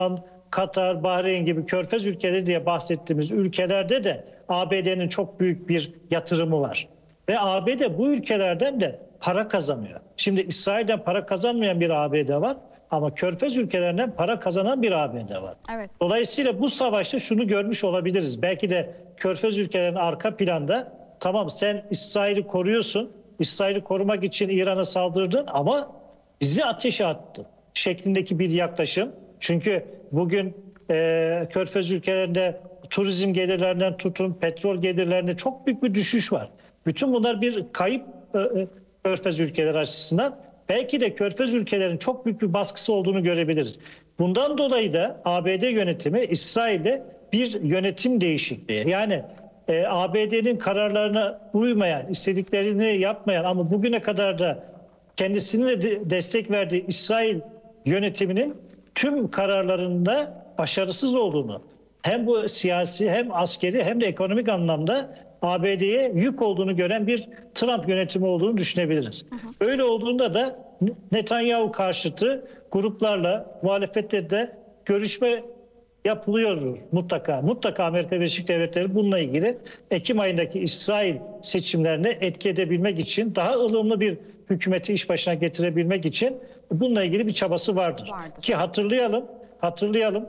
Katar, Bahreyn gibi Körfez ülkeleri diye bahsettiğimiz ülkelerde de ABD'nin çok büyük bir yatırımı var. Ve ABD bu ülkelerden de para kazanıyor. Şimdi İsrail'den para kazanmayan bir ABD var ama Körfez ülkelerinden para kazanan bir ABD var. Evet. Dolayısıyla bu savaşta şunu görmüş olabiliriz. Belki de Körfez ülkelerinin arka planda tamam sen İsrail'i koruyorsun, İsrail'i korumak için İran'a saldırdın ama bizi ateşe attın şeklindeki bir yaklaşım. Çünkü bugün Körfez ülkelerinde turizm gelirlerinden tutun petrol gelirlerinde çok büyük bir düşüş var. Bütün bunlar bir kayıp Körfez ülkeleri açısından. Belki de Körfez ülkelerinin çok büyük bir baskısı olduğunu görebiliriz. Bundan dolayı da ABD yönetimi İsrail'de bir yönetim değişikliği. Yani ABD'nin kararlarına uymayan, istediklerini yapmayan ama bugüne kadar da kendisine destek verdiği İsrail yönetiminin tüm kararlarında başarısız olduğunu, hem bu siyasi hem askeri hem de ekonomik anlamda ABD'ye yük olduğunu gören bir Trump yönetimi olduğunu düşünebiliriz. Öyle olduğunda da Netanyahu karşıtı gruplarla, muhalefette de görüşme yapılıyor mutlaka. Mutlaka Amerika Birleşik Devletleri bununla ilgili Ekim ayındaki İsrail seçimlerine etki edebilmek için, daha ılımlı bir hükümeti iş başına getirebilmek için bununla ilgili bir çabası vardır. Ki hatırlayalım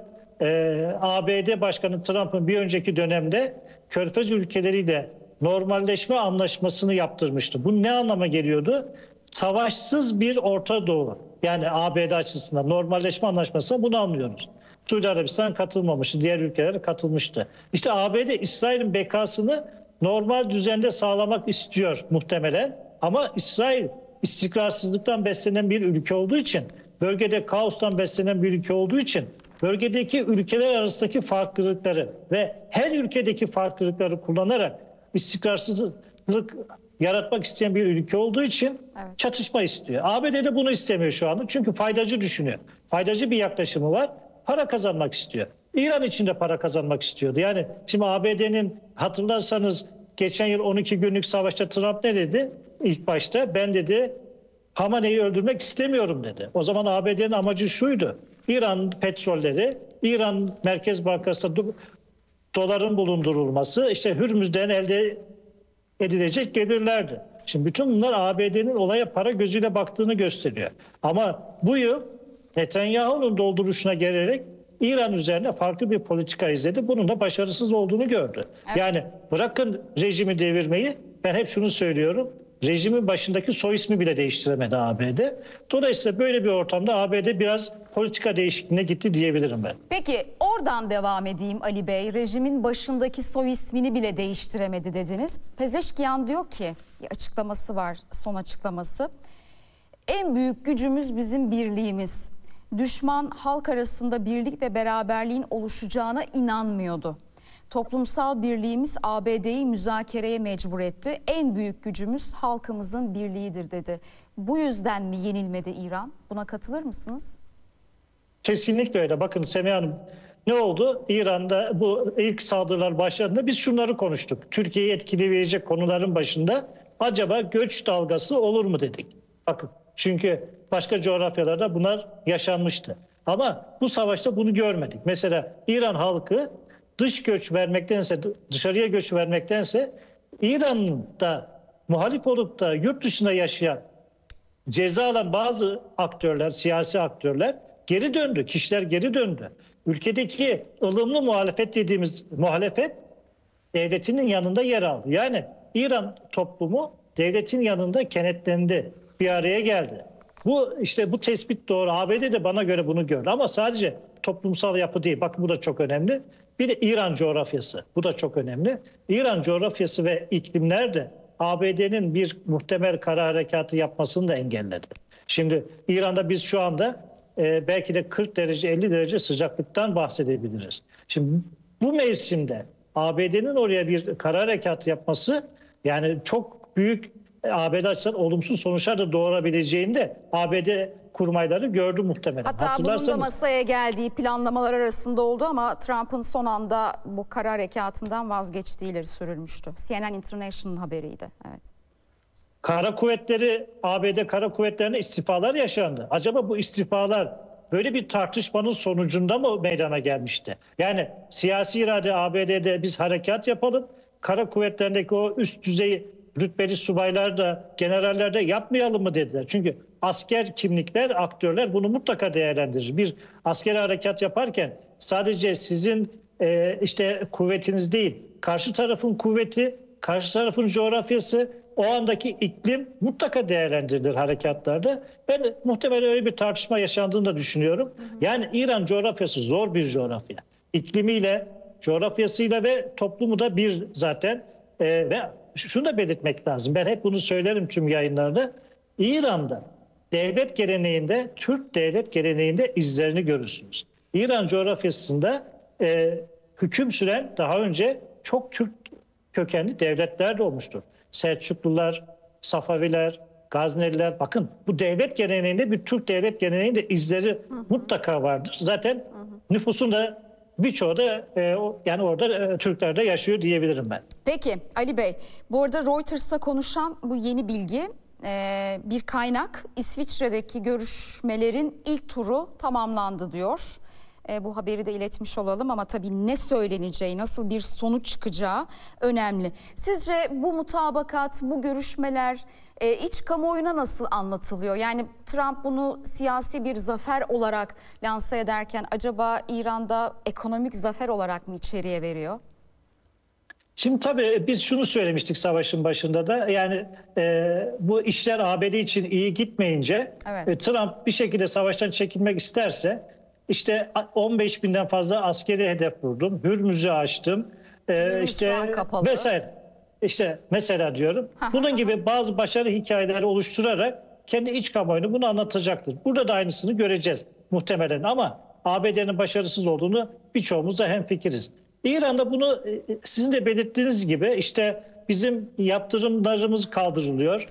ABD Başkanı Trump'ın bir önceki dönemde Körfez ülkeleriyle normalleşme anlaşmasını yaptırmıştı. Bu ne anlama geliyordu? Savaşsız bir Orta Doğu. Yani ABD açısından normalleşme anlaşmasına bunu anlıyoruz. Suudi Arabistan katılmamıştı, diğer ülkeler katılmıştı. İşte ABD İsrail'in bekasını normal düzende sağlamak istiyor muhtemelen. Ama İsrail istikrarsızlıktan beslenen bir ülke olduğu için, bölgede kaostan beslenen bir ülke olduğu için, bölgedeki ülkeler arasındaki farklılıkları ve her ülkedeki farklılıkları kullanarak istikrarsızlık yaratmak isteyen bir ülke olduğu için çatışma istiyor. ABD de bunu istemiyor şu anda çünkü faydacı düşünüyor. Faydacı bir yaklaşımı var. Para kazanmak istiyor. İran için de para kazanmak istiyordu. Yani şimdi ABD'nin hatırlarsanız geçen yıl 12 günlük savaşta Trump ne dedi? İlk başta ben dedi Hamane'yi öldürmek istemiyorum dedi. O zaman ABD'nin amacı şuydu. İran petrolleri, İran Merkez Bankası'nda doların bulundurulması, işte Hürmüz'den elde edilecek gelirlerdi. Şimdi bütün bunlar ABD'nin olaya para gözüyle baktığını gösteriyor. Ama bu yıl Netanyahu'nun dolduruşuna gelerek İran üzerine farklı bir politika izledi. Bunun da başarısız olduğunu gördü. Evet. Yani bırakın rejimi devirmeyi, ben hep şunu söylüyorum. Rejimin başındaki soy ismi bile değiştiremedi ABD. Dolayısıyla böyle bir ortamda ABD biraz politika değişikliğine gitti diyebilirim ben. Peki oradan devam edeyim Ali Bey. Rejimin başındaki soy ismini bile değiştiremedi dediniz. Pezeşkiyan diyor ki, bir açıklaması var, son açıklaması. En büyük gücümüz bizim birliğimiz. Düşman halk arasında birlik ve beraberliğin oluşacağına inanmıyordu. Toplumsal birliğimiz ABD'yi müzakereye mecbur etti. En büyük gücümüz halkımızın birliğidir dedi. Bu yüzden mi yenilmedi İran? Buna katılır mısınız? Kesinlikle öyle. Bakın Semiha Hanım, ne oldu? İran'da bu ilk saldırılar başladığında biz şunları konuştuk. Türkiye'yi etkileyecek konuların başında acaba göç dalgası olur mu dedik. Bakın çünkü başka coğrafyalarda bunlar yaşanmıştı. Ama bu savaşta bunu görmedik. Mesela İran halkı dış göç vermektense, dışarıya göç vermektense İran'ın da muhalif olup da yurt dışında yaşayan, ceza alan bazı aktörler, siyasi aktörler geri döndü. Kişiler geri döndü. Ülkedeki ılımlı muhalefet dediğimiz muhalefet devletinin yanında yer aldı. Yani İran toplumu devletin yanında kenetlendi, bir araya geldi. Bu tespit doğru. ABD de bana göre bunu gördü. Ama sadece toplumsal yapı değil. Bakın bu da çok önemli. Bir de İran coğrafyası. Bu da çok önemli. İran coğrafyası ve iklimler de ABD'nin bir muhtemel kara harekatı yapmasını da engelledi. Şimdi İran'da biz şu anda belki de 40 derece 50 derece sıcaklıktan bahsedebiliriz. Şimdi bu mevsimde ABD'nin oraya bir kara harekatı yapması yani çok büyük ABD açısından olumsuz sonuçlar da doğurabileceğini de ABD kurmayları gördü muhtemelen. Hatta bunun da masaya geldiği planlamalar arasında oldu ama Trump'ın son anda bu kara harekatından vazgeçtiği ileri sürülmüştü. CNN International haberiydi. Evet. ABD kara kuvvetlerine istifalar yaşandı. Acaba bu istifalar böyle bir tartışmanın sonucunda mı meydana gelmişti? Yani siyasi irade ABD'de biz harekat yapalım, kara kuvvetlerindeki o üst düzey rütbeli subaylar da generaller de yapmayalım mı dediler. Çünkü asker kimlikler, aktörler bunu mutlaka değerlendirir. Bir askeri harekat yaparken sadece sizin işte kuvvetiniz değil, karşı tarafın kuvveti, karşı tarafın coğrafyası, o andaki iklim mutlaka değerlendirilir harekatlarda. Ben muhtemelen öyle bir tartışma yaşandığını da düşünüyorum. Yani İran coğrafyası zor bir coğrafya. İklimiyle, coğrafyasıyla ve toplumu da bir zaten. Ve şunu da belirtmek lazım. Ben hep bunu söylerim tüm yayınlarda. İran'da devlet geleneğinde, Türk devlet geleneğinde izlerini görürsünüz. İran coğrafyasında hüküm süren daha önce çok Türk kökenli devletler de olmuştur. Selçuklular, Safaviler, Gazneliler. Bakın bu devlet geleneğinde, bir Türk devlet geleneğinde izleri mutlaka vardır. Zaten nüfusun da birçoğu da yani orada Türkler de yaşıyor diyebilirim ben. Peki Ali Bey, bu arada Reuters'a konuşan bu yeni bilgi, bir kaynak İsviçre'deki görüşmelerin ilk turu tamamlandı diyor. Bu haberi de iletmiş olalım ama tabii ne söyleneceği, nasıl bir sonuç çıkacağı önemli. Sizce bu mutabakat, bu görüşmeler iç kamuoyuna nasıl anlatılıyor? Yani Trump bunu siyasi bir zafer olarak lanse ederken acaba İran'da ekonomik zafer olarak mı içeriye veriyor? Şimdi tabii biz şunu söylemiştik savaşın başında da, yani bu işler ABD için iyi gitmeyince Evet. Trump bir şekilde savaştan çekilmek isterse işte 15 binden fazla askeri hedef vurdum, Hürmüz'ü açtım, Hürmüz şu an işte kapalı. vesaire. İşte mesela diyorum, bunun gibi bazı başarı hikayeleri oluşturarak kendi iç kamuoyunu bunu anlatacaktır. Burada da aynısını göreceğiz muhtemelen ama ABD'nin başarısız olduğunu birçoğumuz da hemfikiriz. İran'da bunu sizin de belirttiğiniz gibi işte bizim yaptırımlarımız kaldırılıyor.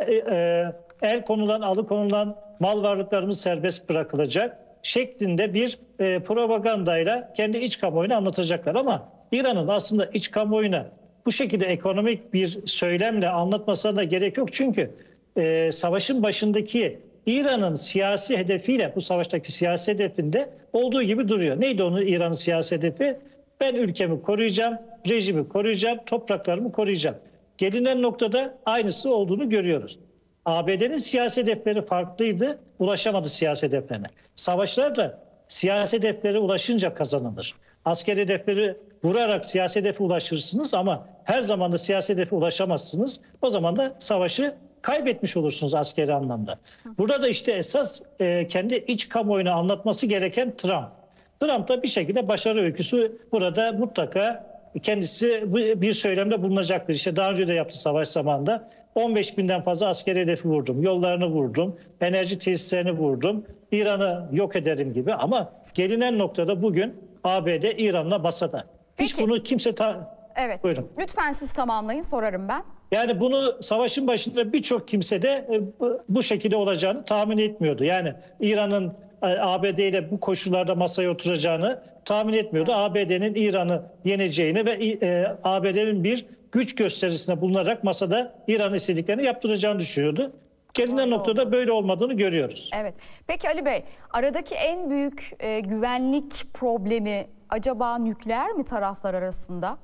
El konulan, alıkonulan mal varlıklarımız serbest bırakılacak şeklinde bir propagandayla kendi iç kamuoyunu anlatacaklar. Ama İran'ın aslında iç kamuoyuna bu şekilde ekonomik bir söylemle anlatmasına da gerek yok. Çünkü savaşın başındaki İran'ın siyasi hedefiyle bu savaştaki siyasi hedefinde olduğu gibi duruyor. Neydi onun İran'ın siyasi hedefi? Ben ülkemi koruyacağım, rejimi koruyacağım, topraklarımı koruyacağım. Gelinen noktada aynısı olduğunu görüyoruz. ABD'nin siyasi hedefleri farklıydı, ulaşamadı siyasi hedeflerine. Savaşlar da siyasi hedeflere ulaşınca kazanılır. Askeri hedefleri vurarak siyasi hedefe ulaşırsınız ama her zaman da siyasi hedefe ulaşamazsınız. O zaman da savaşı kaybetmiş olursunuz askeri anlamda. Burada da işte esas kendi iç kamuoyunu anlatması gereken Trump. Trump da bir şekilde başarı öyküsü burada mutlaka kendisi bir söylemde bulunacaktır. İşte daha önce de yaptı savaş zamanında. 15 binden fazla askeri hedefi vurdum, yollarını vurdum, enerji tesislerini vurdum, İran'ı yok ederim gibi. Ama gelinen noktada bugün ABD İran'la masada. Hiç Peki. bunu kimse... Evet. Buyurun. Lütfen siz tamamlayın, sorarım ben. Yani bunu savaşın başında birçok kimse de bu şekilde olacağını tahmin etmiyordu. Yani İran'ın ABD ile bu koşullarda masaya oturacağını tahmin etmiyordu. Evet. ABD'nin İran'ı yeneceğini ve ABD'nin bir güç gösterisine bulunarak masada İran'ın istediklerini yaptıracağını düşünüyordu. Gelinen noktada böyle olmadığını görüyoruz. Evet. Peki Ali Bey, aradaki en büyük güvenlik problemi acaba nükleer mi taraflar arasında?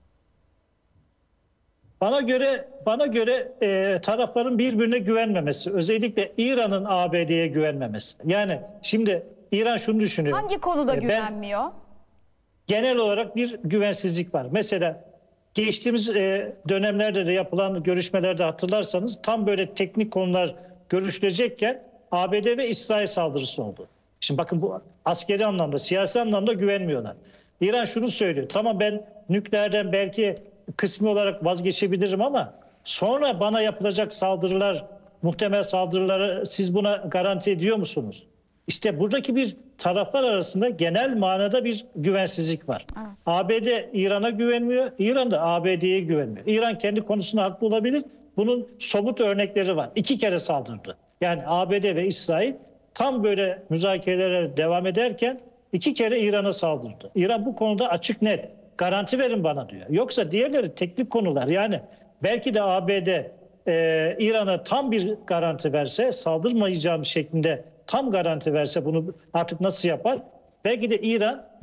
Bana göre tarafların birbirine güvenmemesi, özellikle İran'ın ABD'ye güvenmemesi. Yani şimdi İran şunu düşünüyor. Hangi konuda güvenmiyor? Genel olarak bir güvensizlik var. Mesela geçtiğimiz dönemlerde de yapılan görüşmelerde hatırlarsanız tam böyle teknik konular görüşülecekken ABD ve İsrail saldırısı oldu. Şimdi bakın bu askeri anlamda, siyasi anlamda güvenmiyorlar. İran şunu söylüyor. Tamam, ben nükleerden belki kısmi olarak vazgeçebilirim ama sonra bana yapılacak saldırılar, muhtemel saldırıları siz buna garanti ediyor musunuz? İşte buradaki bir taraflar arasında genel manada bir güvensizlik var. Evet. ABD İran'a güvenmiyor, İran da ABD'ye güvenmiyor. İran kendi konusunda haklı olabilir. Bunun somut örnekleri var. 2 kere saldırdı. Yani ABD ve İsrail tam böyle müzakerelere devam ederken 2 kere İran'a saldırdı. İran bu konuda açık net. Garanti verin bana diyor. Yoksa diğerleri teknik konular. Yani belki de ABD İran'a tam bir garanti verse, saldırmayacağım şeklinde tam garanti verse bunu artık nasıl yapar? Belki de İran